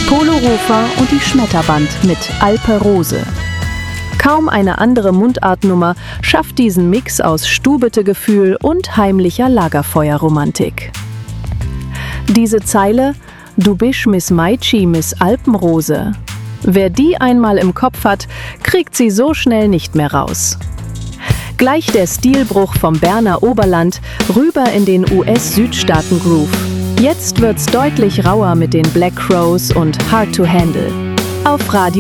Polo Hofer und die Schmetterband mit Alpe Rose. Kaum eine andere Mundartnummer schafft diesen Mix aus Stubete-Gefühl und heimlicher Lagerfeuerromantik. Diese Zeile „Du bisch Miss Meitschi, Miss Alpenrose“. Wer die einmal im Kopf hat, kriegt sie so schnell nicht mehr raus. Gleich der Stilbruch vom Berner Oberland rüber in den US-Südstaaten-Groove. Jetzt wird's deutlich rauer mit den Black Crowes und Hard to Handle. Auf Radio